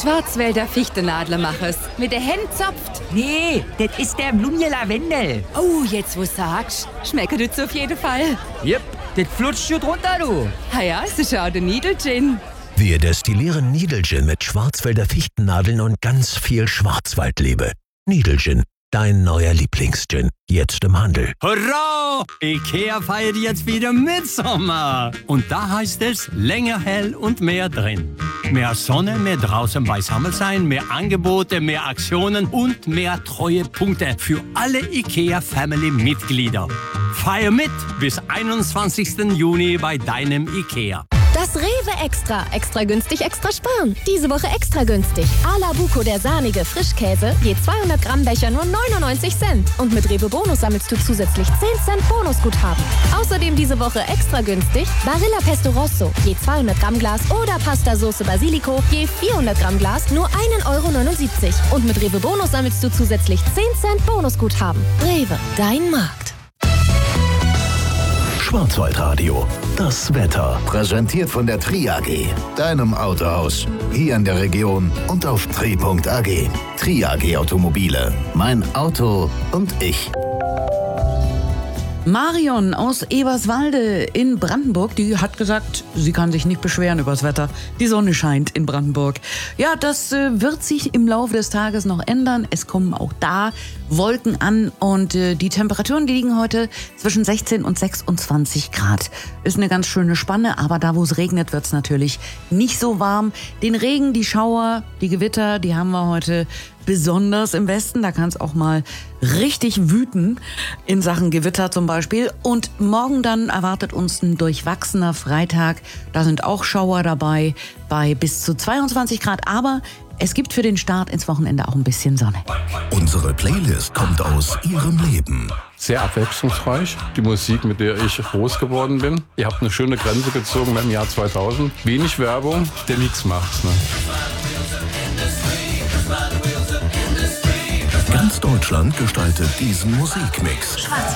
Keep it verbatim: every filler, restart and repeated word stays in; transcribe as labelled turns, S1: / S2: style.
S1: Schwarzwälder Fichtenadler mach es. Mit der Hand zopft.
S2: Nee, das ist der Blumje Lavendel.
S1: Oh, jetzt wo sagst, schmeckt das auf jeden Fall.
S2: Jep, das flutscht schon drunter, du.
S1: Ah ja, es ist auch der Niedelgin.
S3: Wir destillieren Niedelgin mit Schwarzwälder Fichtennadeln und ganz viel Schwarzwaldliebe. Niedelgin, dein neuer Lieblingsgin. Jetzt im Handel.
S4: Hurra! Ikea feiert jetzt wieder Mitsommer. Und da heißt es länger hell und mehr drin. Mehr Sonne, mehr draußen beisammen sein, mehr Angebote, mehr Aktionen und mehr Treuepunkte für alle Ikea-Family-Mitglieder. Feier mit bis einundzwanzigsten Juni bei deinem Ikea.
S5: Das Rewe Extra. Extra günstig, extra sparen. Diese Woche extra günstig. A-la Buco, der sahnige Frischkäse. Je zweihundert Gramm Becher nur neunundneunzig Cent. Und mit Rewe Bonus sammelst du zusätzlich zehn Cent Bonusguthaben. Außerdem diese Woche extra günstig. Barilla Pesto Rosso. Je zweihundert Gramm Glas oder Pasta Soße Basilico. Je vierhundert Gramm Glas nur ein Euro neunundsiebzig. Und mit Rewe Bonus sammelst du zusätzlich zehn Cent Bonusguthaben. Rewe, dein Markt.
S3: Schwarzwaldradio, das Wetter.
S6: Präsentiert von der Tri A G, deinem Autohaus. Hier in der Region und auf tri punkt a g. Tri A G Automobile. Mein Auto und ich.
S7: Marion aus Eberswalde in Brandenburg, die hat gesagt, sie kann sich nicht beschweren über das Wetter. Die Sonne scheint in Brandenburg. Ja, das äh, wird sich im Laufe des Tages noch ändern. Es kommen auch da Wolken an und äh, die Temperaturen, die liegen heute zwischen sechzehn und sechsundzwanzig Grad. Ist eine ganz schöne Spanne, aber da, wo es regnet, wird es natürlich nicht so warm. Den Regen, die Schauer, die Gewitter, die haben wir heute besonders im Westen. Da kann es auch mal richtig wüten in Sachen Gewitter zum Beispiel. Und morgen dann erwartet uns ein durchwachsener Freitag. Da sind auch Schauer dabei bei bis zu zweiundzwanzig Grad. Aber es gibt für den Start ins Wochenende auch ein bisschen Sonne.
S3: Unsere Playlist kommt aus Ihrem Leben.
S8: Sehr abwechslungsreich, die Musik, mit der ich groß geworden bin. Ihr habt eine schöne Grenze gezogen im Jahr zweitausend. Wenig Werbung, der Mix macht's. Ne?
S3: Ganz Deutschland gestaltet diesen Musikmix.